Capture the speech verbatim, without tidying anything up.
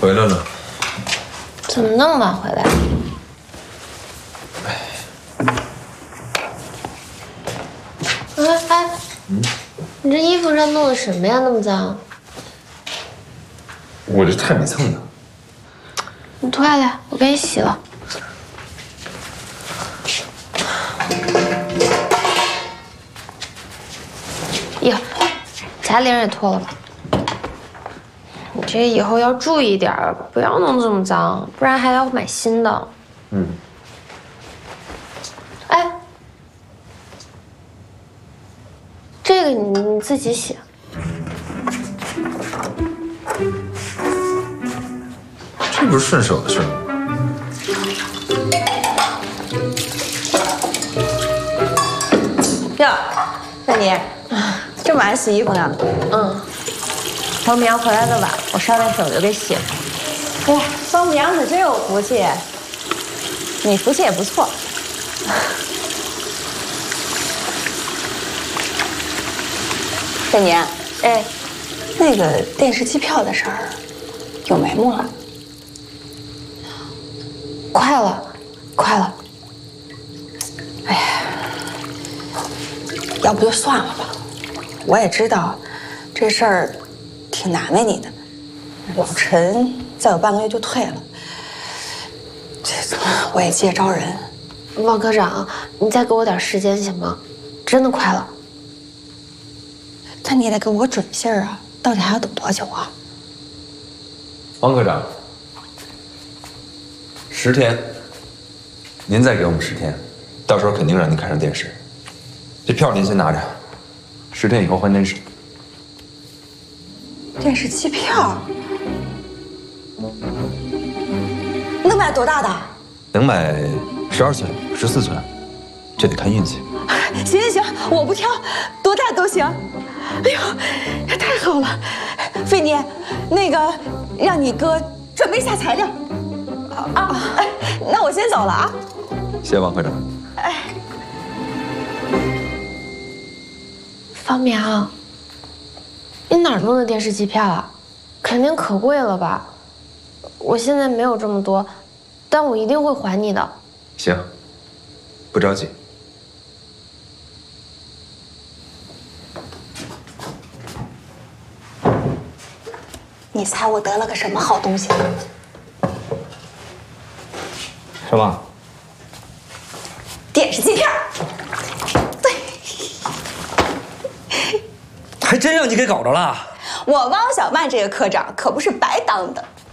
回来了。 怎么那么晚回来？哎哎，嗯，你这衣服上弄的什么呀？那么脏。 我这太没蹭的。 你脱下来，我给你洗了。呀，假领也脱了吧。你这以后要注意点儿，不要弄这么脏，不然还要买新的。嗯。哎，这个你你自己洗。 这不是顺手的事吗？ 哟，那你这么爱洗衣服呢？ 嗯。 方明回来的晚，我捎带手就给洗了。哇，方明可真有福气，你福气也不错。这年，哎，那个电视机票的事儿有眉目了？ 快了，快了。 哎呀，要不就算了吧。我也知道这事儿挺难为你的。老陈再有半个月就退了，这我也急着招人。 王科长，你再给我点时间行吗？真的快了。 但你也得给我个准信儿啊！到底还要等多久啊？ 王科长，十天，您再给我们十天，到时候肯定让您看上电视。这票您先拿着，十天以后还电视。 电视机票能买多大的？ 能买十二寸、十四寸，这得看运气。 行行行，我不挑，多大都行。哎呦，太好了！菲妮，那个让你哥准备下材料。啊，哎，那我先走了啊。 谢谢王科长。哎， 方明，你哪儿弄的电视机票啊？肯定可贵了吧？我现在没有这么多，但我一定会还你的。 行，不着急。 你猜我得了个什么好东西？ 什么？ 电视机票。对， 还真让你给搞着了。 我汪小曼这个科长可不是白当的。